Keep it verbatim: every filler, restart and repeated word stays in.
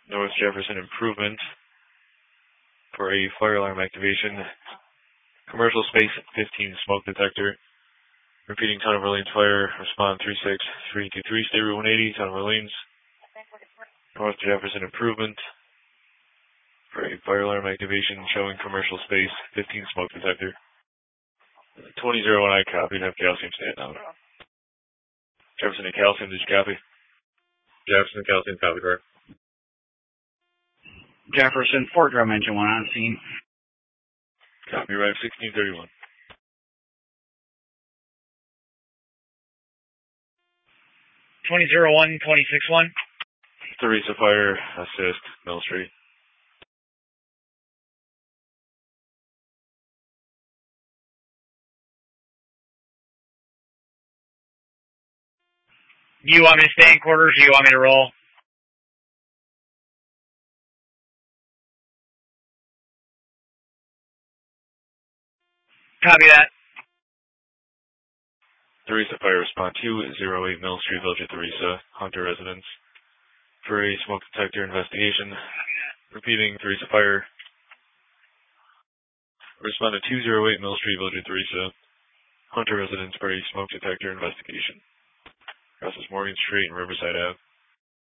North Jefferson Improvement for a fire alarm activation. Commercial space fifteen smoke detector. Repeating, Town of Orleans Fire, respond three six three two three, State Route one eighty, Town of Orleans. North Jefferson Improvement for a fire alarm activation showing commercial space fifteen smoke detector. twenty oh one, I copied, have calcium stand down. Jefferson and calcium, did you copy? Jefferson and calcium, copy, correct. Jefferson, Fort Drum engine one on scene. Copy, right, sixteen thirty-one. twenty oh one, twenty-six one. Theresa Fire, assist, Mill Street. Do you want me to stay in quarters or do you want me to roll? Copy that. Theresa Fire, respond two oh eight Mill Street, Village of Theresa, Hunter residence. For a smoke detector investigation. Repeating, Theresa Fire. Respond to two oh eight Mill Street, Village of Theresa, Hunter residence for a smoke detector investigation. Crosses Morgan Street and Riverside Ave.